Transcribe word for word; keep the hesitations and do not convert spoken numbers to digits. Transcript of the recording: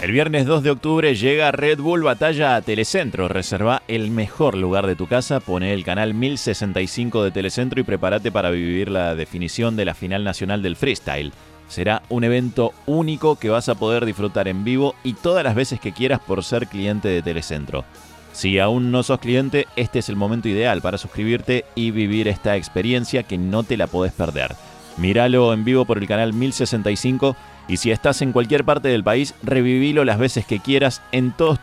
El viernes dos de octubre llega Red Bull Batalla a Telecentro. Reserva el mejor lugar de tu casa, poné el canal mil sesenta y cinco de Telecentro y prepárate para vivir la definición de la final nacional del freestyle. Será un evento único que vas a poder disfrutar en vivo y todas las veces que quieras por ser cliente de Telecentro. Si aún no sos cliente, este es el momento ideal para suscribirte y vivir esta experiencia que no te la podés perder. Míralo en vivo por el canal mil sesenta y cinco y si estás en cualquier parte del país, revivilo las veces que quieras en todos